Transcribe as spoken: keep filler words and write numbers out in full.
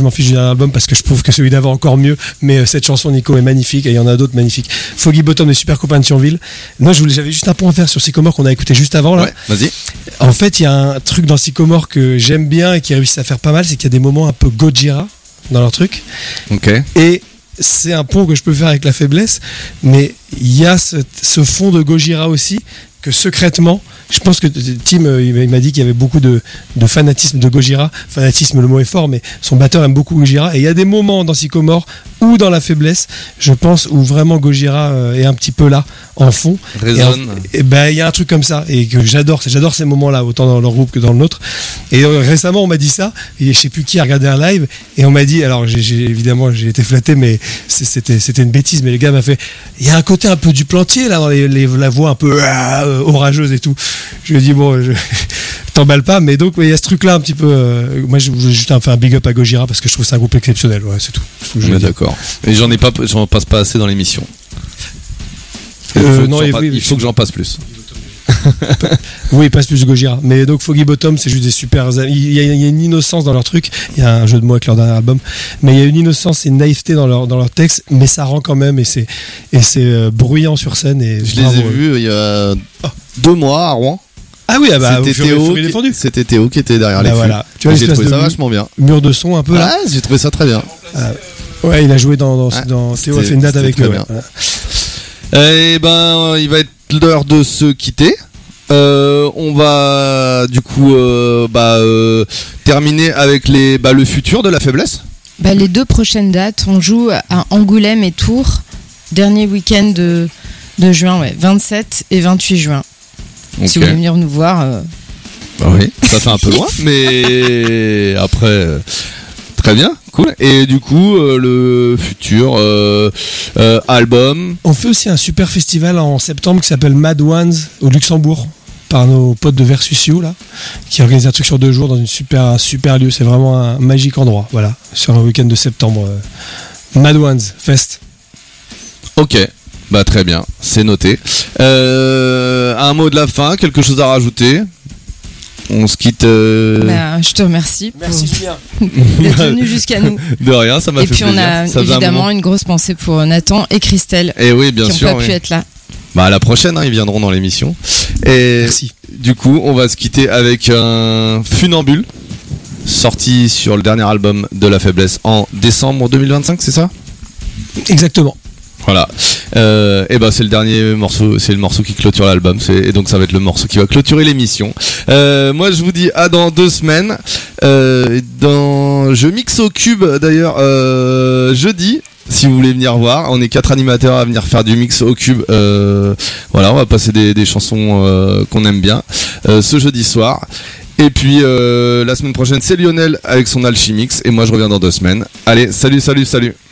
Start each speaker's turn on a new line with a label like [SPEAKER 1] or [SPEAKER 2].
[SPEAKER 1] m'en fiche du dernier album parce que je trouve que celui d'avant encore mieux. Mais euh, cette chanson, Nico, est magnifique et il y en a d'autres magnifiques. Foggy Bottom, des super copains de Thionville. Moi, je voulais, j'avais juste un point à faire sur Sycomore qu'on a écouté juste avant là.
[SPEAKER 2] Ouais, vas-y.
[SPEAKER 1] En fait, il y a un truc dans Sycomore que j'aime bien et qui réussit à faire pas mal, c'est qu'il y a des moments un peu Gojira dans leur truc.
[SPEAKER 2] Ok.
[SPEAKER 1] Et c'est un pont que je peux faire avec La Faiblesse, mais il y a ce, ce fond de Gojira aussi, que secrètement, je pense que Tim, il m'a dit qu'il y avait beaucoup de, de fanatisme de Gojira. Fanatisme, le mot est fort, mais son batteur aime beaucoup Gojira. Et il y a des moments dans Sycomore ou dans La Faiblesse, je pense, où vraiment Gojira est un petit peu là, en fond.
[SPEAKER 2] Résonne.
[SPEAKER 1] Et ben, il y a un truc comme ça, et que j'adore. J'adore ces moments-là, autant dans leur groupe que dans le nôtre. Et euh, récemment, on m'a dit ça, et je sais plus qui a regardé un live, et on m'a dit, alors j'ai, j'ai, évidemment, j'ai été flatté, mais c'était, c'était une bêtise, mais le gars m'a fait, il y a un côté un peu du Plantier, là, dans les, les, la voix un peu euh, orageuse et tout. Je lui ai dit, bon, je t'emballe pas, mais donc, il ouais, y a ce truc-là un petit peu. Euh, moi, je voulais juste faire un big up à Gojira parce que je trouve ça un groupe exceptionnel, ouais, c'est tout. C'est tout
[SPEAKER 2] mais d'accord. Et j'en ai pas, j'en passe pas assez dans l'émission. Il
[SPEAKER 1] euh,
[SPEAKER 2] faut,
[SPEAKER 1] non,
[SPEAKER 2] que,
[SPEAKER 1] et,
[SPEAKER 2] passe,
[SPEAKER 1] oui,
[SPEAKER 2] il faut que j'en passe plus.
[SPEAKER 1] Oui, il passe plus de Gojira. Mais donc Foggy Bottom, c'est juste des super. Il y, a, il y a une innocence dans leur truc. Il y a un jeu de mots avec leur dernier album, mais il y a une innocence et une naïveté dans leur dans leur texte, mais ça rend quand même et c'est et c'est euh, bruyant sur scène. Et
[SPEAKER 2] je les ai vus euh, il y a oh. deux mois à Rouen.
[SPEAKER 1] Ah oui, ah bah,
[SPEAKER 2] c'était, Théo qui, c'était Théo qui était derrière bah les
[SPEAKER 1] voilà.
[SPEAKER 2] fûts.
[SPEAKER 1] Tu vois,
[SPEAKER 2] j'ai trouvé
[SPEAKER 1] de
[SPEAKER 2] ça vachement bien.
[SPEAKER 1] Mur de son un peu.
[SPEAKER 2] Ah,
[SPEAKER 1] là.
[SPEAKER 2] j'ai trouvé ça très bien.
[SPEAKER 1] Euh, ouais, il a joué dans, dans,
[SPEAKER 2] ah,
[SPEAKER 1] dans Théo a fait une date avec eux.
[SPEAKER 2] Ouais. Et ben, il va être l'heure de se quitter. Euh, on va du coup euh, bah, euh, terminer avec les, bah, le futur de La Faiblesse.
[SPEAKER 3] Bah, les deux prochaines dates, on joue à Angoulême et Tours, dernier week-end de, de juin, ouais, vingt-sept et vingt-huit juin. Okay. Si vous voulez venir nous voir. Euh...
[SPEAKER 2] Bah oui, ça fait un peu loin, mais après, euh, très bien, cool. Et du coup, euh, le futur euh, euh, album.
[SPEAKER 1] On fait aussi un super festival en septembre qui s'appelle Mad Ones au Luxembourg, par nos potes de Versus You là, qui organisent un truc sur deux jours dans une super, un super lieu. C'est vraiment un magique endroit, voilà, sur un week-end de septembre. Euh, Mad Ones Fest.
[SPEAKER 2] Ok. Bah très bien, c'est noté. Euh, un mot de la fin, quelque chose à rajouter? On se quitte. Euh...
[SPEAKER 3] Bah, je te remercie.
[SPEAKER 1] Merci Julien
[SPEAKER 3] d'être venu jusqu'à nous.
[SPEAKER 2] De rien, ça m'a
[SPEAKER 3] et
[SPEAKER 2] fait plaisir.
[SPEAKER 3] Et puis on a
[SPEAKER 2] ça
[SPEAKER 3] évidemment une grosse pensée pour Nathan et Christelle.
[SPEAKER 2] Et oui, bien
[SPEAKER 3] qui
[SPEAKER 2] sûr.
[SPEAKER 3] Qui n'ont pas
[SPEAKER 2] oui.
[SPEAKER 3] pu être là.
[SPEAKER 2] Bah à la prochaine, hein, ils viendront dans l'émission. Et
[SPEAKER 1] merci.
[SPEAKER 2] Du coup, on va se quitter avec un Funambule, sorti sur le dernier album de La Faiblesse en décembre deux mille vingt-cinq, c'est ça?
[SPEAKER 1] Exactement.
[SPEAKER 2] Voilà. Euh, et ben c'est le dernier morceau, c'est le morceau qui clôture l'album, c'est, et donc ça va être le morceau qui va clôturer l'émission. Euh, moi je vous dis à dans deux semaines. Euh, dans, je mixe au cube d'ailleurs euh, jeudi. Si vous voulez venir voir, on est quatre animateurs à venir faire du mix au cube. Euh, voilà, on va passer des, des chansons euh, qu'on aime bien euh, ce jeudi soir. Et puis euh, la semaine prochaine c'est Lionel avec son Alchimix et moi je reviens dans deux semaines. Allez, salut, salut, salut.